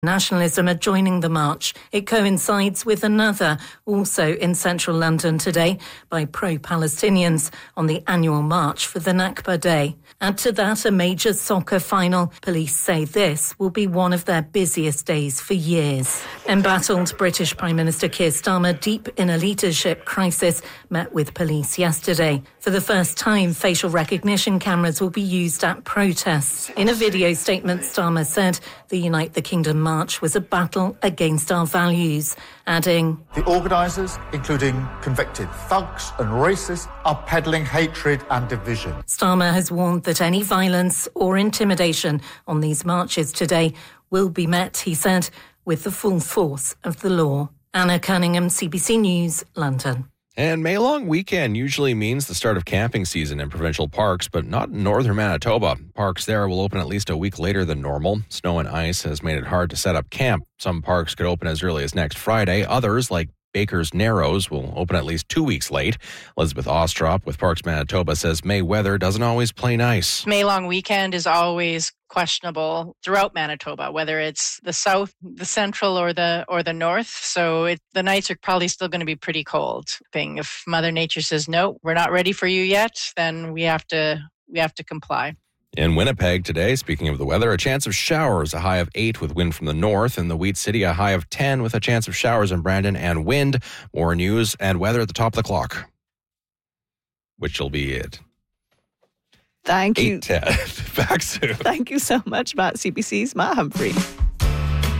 Nationalism are joining the march. It coincides with another, also in central London today, by pro-Palestinians on the annual march for the Nakba Day. Add to that a major soccer final. Police say this will be one of their busiest days for years. Embattled British Prime Minister Keir Starmer, deep in a leadership crisis, met with police yesterday. For the first time, facial recognition cameras will be used at protests. In a video statement, Starmer said the Unite the Kingdom march was a battle against our values, adding, "The organisers, including convicted thugs and racists, are peddling hatred and division." Starmer has warned that any violence or intimidation on these marches today will be met, he said, with the full force of the law. Anna Cunningham, CBC News, London. And May Long weekend usually means the start of camping season in provincial parks, but not in northern Manitoba. Parks there will open at least a week later than normal. Snow and ice has made it hard to set up camp. Some parks could open as early as next Friday. Others, like Baker's Narrows, will open at least 2 weeks late. Elizabeth Ostrop with Parks Manitoba says May weather doesn't always play nice. May Long weekend is always questionable throughout Manitoba, whether it's the south, the central, or the north. So the nights are probably still going to be pretty cold. If Mother Nature says no, we're not ready for you yet, then we have to comply. In Winnipeg today, speaking of the weather, a chance of showers, a high of 8 with wind from the north. In the Wheat City, a high of 10 with a chance of showers in Brandon and wind. More news and weather at the top of the clock, which will be it. Thank you. 8:10. Back soon. Thank you so much, Matt. CBC's Matt Humphrey.